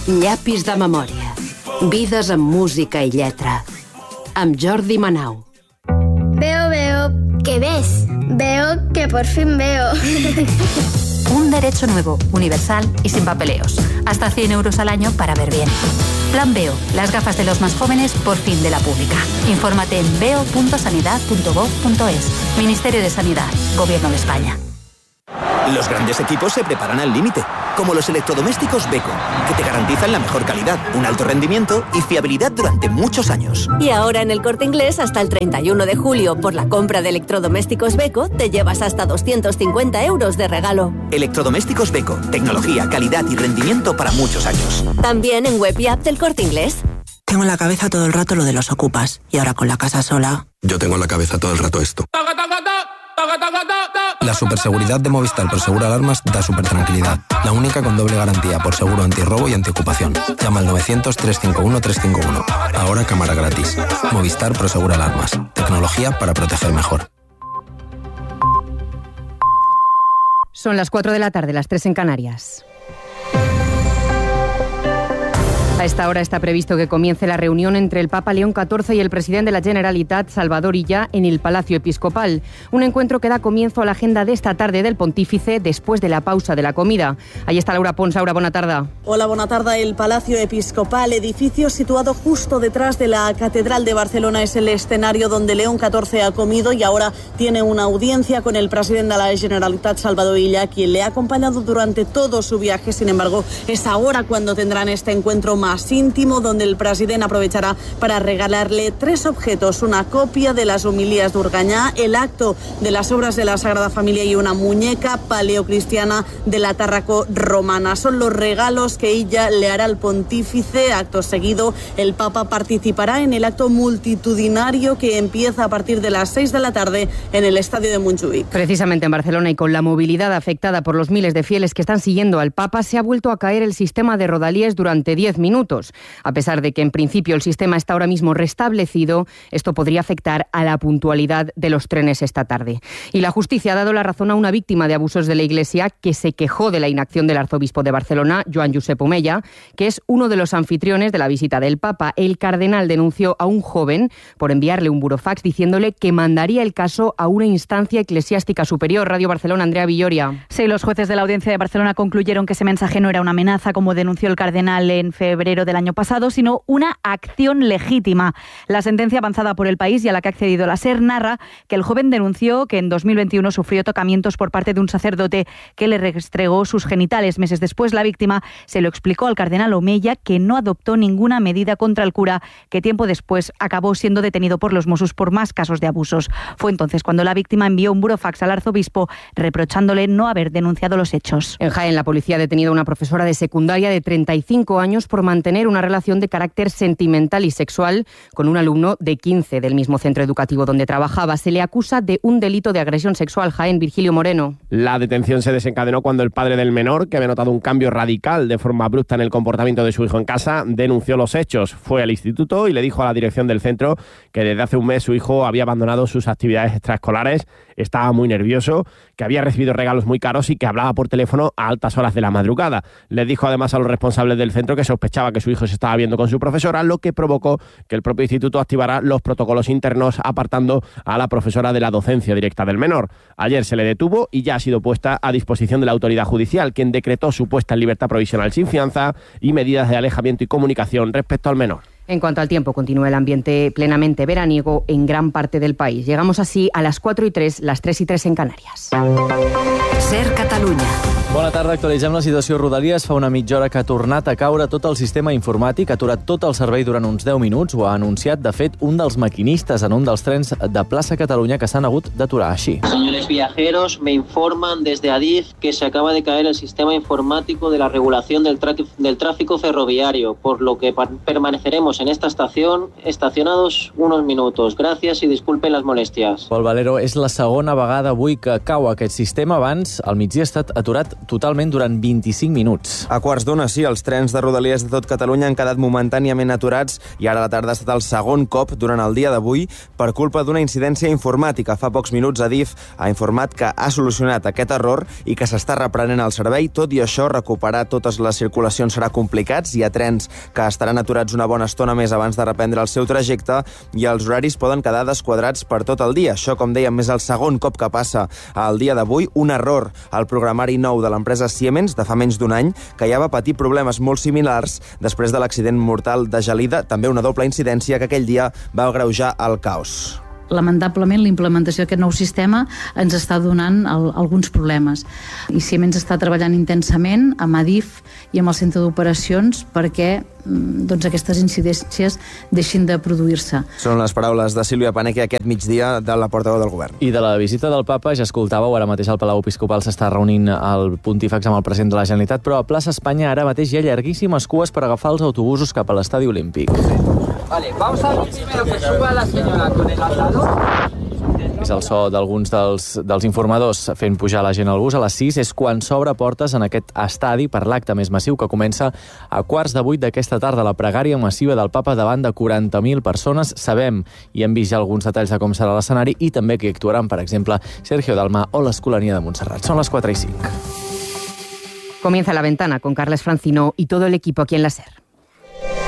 Llapis de memòria. Vides amb música i lletra. Amb Jordi Manau. Veo, ¿qué ves? Veo que por fin veo. Un derecho nuevo, universal y sin papeleos. Hasta 100 euros al año para ver bien. Plan Veo, las gafas de los más jóvenes por fin de la pública. Infórmate en veo.sanidad.gov.es. Ministerio de Sanidad, Gobierno de España. Los grandes equipos se preparan al límite, como los electrodomésticos Beko, que te garantizan la mejor calidad, un alto rendimiento y fiabilidad durante muchos años. Y ahora en El Corte Inglés, hasta el 31 de julio, por la compra de electrodomésticos Beko, te llevas hasta 250 euros de regalo. Electrodomésticos Beko, tecnología, calidad y rendimiento para muchos años. También en web y app del Corte Inglés. Tengo en la cabeza todo el rato lo de los ocupas, y ahora con la casa sola... Yo tengo en la cabeza todo el rato esto. La superseguridad de Movistar Prosegur Alarmas da supertranquilidad. La única con doble garantía por seguro antirrobo y antiocupación. Llama al 900-351-351. Ahora cámara gratis. Movistar Prosegur Alarmas. Tecnología para proteger mejor. Son las 4 de la tarde, las 3 en Canarias. A esta hora está previsto que comience la reunión entre el Papa León XIV y el presidente de la Generalitat, Salvador Illa, en el Palacio Episcopal. Un encuentro que da comienzo a la agenda de esta tarde del pontífice después de la pausa de la comida. Ahí está Laura Pons. Laura, buena tarde. Hola, buena tarde. El Palacio Episcopal, edificio situado justo detrás de la Catedral de Barcelona, es el escenario donde León XIV ha comido y ahora tiene una audiencia con el presidente de la Generalitat, Salvador Illa, quien le ha acompañado durante todo su viaje. Sin embargo, es ahora cuando tendrán este encuentro más íntimo, donde el presidente aprovechará para regalarle 3 objetos: una copia de las homilías de Urgañá, el acto de las obras de la Sagrada Familia y una muñeca paleocristiana de la Tárraco romana. Son los regalos que ella le hará al pontífice. Acto seguido, el Papa participará en el acto multitudinario que empieza a partir de las 6 de la tarde en el Estadio de Montjuïc. Precisamente en Barcelona, y con la movilidad afectada por los miles de fieles que están siguiendo al Papa, se ha vuelto a caer el sistema de Rodalies durante 10 minutos. A pesar de que en principio el sistema está ahora mismo restablecido, esto podría afectar a la puntualidad de los trenes esta tarde. Y la justicia ha dado la razón a una víctima de abusos de la Iglesia que se quejó de la inacción del arzobispo de Barcelona, Joan Josep Omella, que es uno de los anfitriones de la visita del Papa. El cardenal denunció a un joven por enviarle un burofax diciéndole que mandaría el caso a una instancia eclesiástica superior. Radio Barcelona, Andrea Villoria. Sí, los jueces de la Audiencia de Barcelona concluyeron que ese mensaje no era una amenaza, como denunció el cardenal en febrero del año pasado, sino una acción legítima. La sentencia avanzada por El País y a la que ha accedido la SER narra que el joven denunció que en 2021 sufrió tocamientos por parte de un sacerdote que le restregó sus genitales. Meses después, la víctima se lo explicó al cardenal Omella, que no adoptó ninguna medida contra el cura, que tiempo después acabó siendo detenido por los Mossos por más casos de abusos. Fue entonces cuando la víctima envió un burofax al arzobispo reprochándole no haber denunciado los hechos. En Jaén, la policía ha detenido a una profesora de secundaria de 35 años por mantener una relación de carácter sentimental y sexual con un alumno de 15 del mismo centro educativo donde trabajaba. Se le acusa de un delito de agresión sexual. Jaén, Virgilio Moreno. La detención se desencadenó cuando el padre del menor, que había notado un cambio radical de forma abrupta en el comportamiento de su hijo en casa, denunció los hechos. Fue al instituto y le dijo a la dirección del centro que desde hace un mes su hijo había abandonado sus actividades extraescolares, estaba muy nervioso, que había recibido regalos muy caros y que hablaba por teléfono a altas horas de la madrugada. Les dijo además a los responsables del centro que sospechaba que su hijo se estaba viendo con su profesora, lo que provocó que el propio instituto activara los protocolos internos apartando a la profesora de la docencia directa del menor. Ayer se le detuvo y ya ha sido puesta a disposición de la autoridad judicial, quien decretó su puesta en libertad provisional sin fianza y medidas de alejamiento y comunicación respecto al menor. En cuanto al tiempo, continúa el ambiente plenamente veraniego en gran parte del país. Llegamos así a las 4:03, las 3:03 en Canàries. SER Catalunya. Bona tarda, actualitzem la situació a Rodalies. Fa una mitja hora que ha tornat a caure tot el sistema informàtic, ha aturat tot el servei durant uns 10 minuts. Ho ha anunciat, de fet, un dels maquinistes en un dels trens de Plaça Catalunya que s'han hagut d'aturar així. Señores viajeros, me informan desde Adif que se acaba de caer el sistema informático de la regulación del tráfico ferroviario, por lo que permaneceremos en esta estación estacionados unos minutos. Gracias y disculpen las molestias. Pol Valero, és la segona vegada avui que cau aquest sistema. Abans, al migdia, ha estat aturat totalment durant 25 minuts. A quarts d'una, sí, els trens de Rodalies de tot Catalunya han quedat momentàniament aturats i ara a la tarda ha estat el segon cop durant el dia d'avui per culpa d'una incidència informàtica. Fa pocs minuts Adif ha informat que ha solucionat aquest error i que s'està reprenent el servei. Tot i això, recuperar totes les circulacions serà complicat. Hi ha trens que estaran aturats una bona estona més abans de reprendre el seu trajecte i els horaris poden quedar desquadrats per tot el dia. Això, com dèiem, és el segon cop que passa el dia d'avui. Un error al programari nou de l'empresa Siemens de fa menys d'un any, que ja va patir problemes molt similars després de l'accident mortal de Gelida, també una doble incidència que aquell dia va agreujar el caos. Lamentablement, la implementació d'aquest nou sistema ens està donant alguns problemes. I Siemens està treballant intensament amb Adif i amb el centre d'operacions perquè aquestes incidències deixin de produir-se. Són les paraules de Sílvia Paneque aquest migdia de la portaveu del govern. I de la visita del papa ja escoltàveu, ara mateix al Palau Episcopal s'està reunint el pontífex amb el president de la Generalitat, però a Plaça Espanya ara mateix hi ha llarguíssimes cues per agafar els autobusos cap a l'estadi olímpic. Vale, vamos a ver primero que suba la señora con el altador. És el so d'alguns dels informadors fent pujar la gent al bus. A les 6 és quan s'obre portes en aquest estadi per l'acte més massiu que comença a 7:15 d'aquesta tarda. La pregària massiva del papa davant de 40.000 persones. Sabem i hem vist ja alguns detalls de com serà l'escenari i també que hi actuaran, per exemple, Sergio Dalma o l'Escolania de Montserrat. Són les 4:05. Comienza La Ventana con Carles Francino y todo el equipo aquí en la SER.